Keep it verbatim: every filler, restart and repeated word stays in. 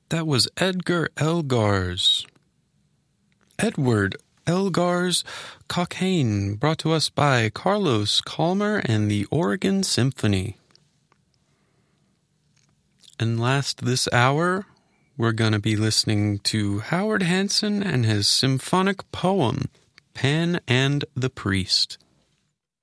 That was Edgar Elgar's. Edward Elgar's Cockaigne, brought to us by Carlos Calmer and the Oregon Symphony. And last this hour, we're going to be listening to Howard Hanson and his symphonic poem, Pan and the Priest.